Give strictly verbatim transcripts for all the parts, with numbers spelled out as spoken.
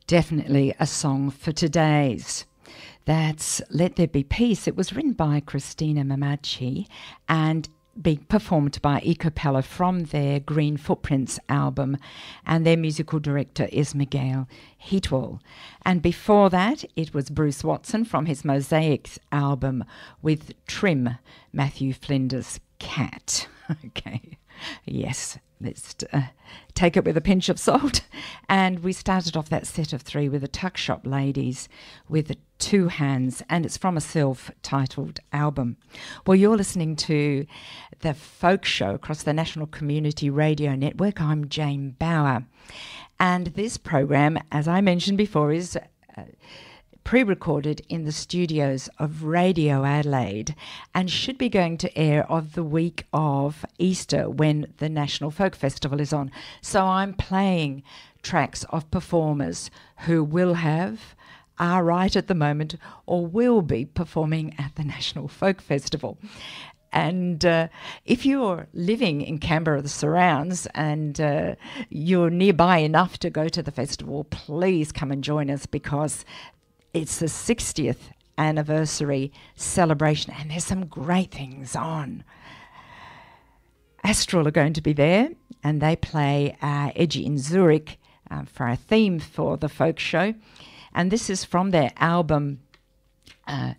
definitely a song for today's. That's Let There Be Peace. It was written by Christina Mamachi and being performed by a cappella from their Green Footprints album, and their musical director is Miguel Heatwell. And before that, it was Bruce Watson from his Mosaics album with Trim, Matthew Flinders' Cat. Okay, yes, let's uh, take it with a pinch of salt. And we started off that set of three with the Tuck Shop Ladies with Two Hands, and it's from a self-titled album. Well, you're listening to The Folk Show across the National Community Radio Network. I'm Jane Bauer. And this program, as I mentioned before, is uh, pre-recorded in the studios of Radio Adelaide and should be going to air of the week of Easter when the National Folk Festival is on. So I'm playing tracks of performers who will have, are right at the moment, or will be performing at the National Folk Festival. And uh, if you're living in Canberra, the surrounds, and uh, you're nearby enough to go to the festival, please come and join us, because it's the sixtieth anniversary celebration and there's some great things on. Astral are going to be there, and they play uh, Edgy in Zurich uh, for our theme for the folk show. And this is from their album uh,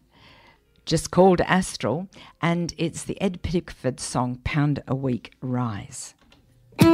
just called Astral, and it's the Ed Pickford song Pound a Week Rise.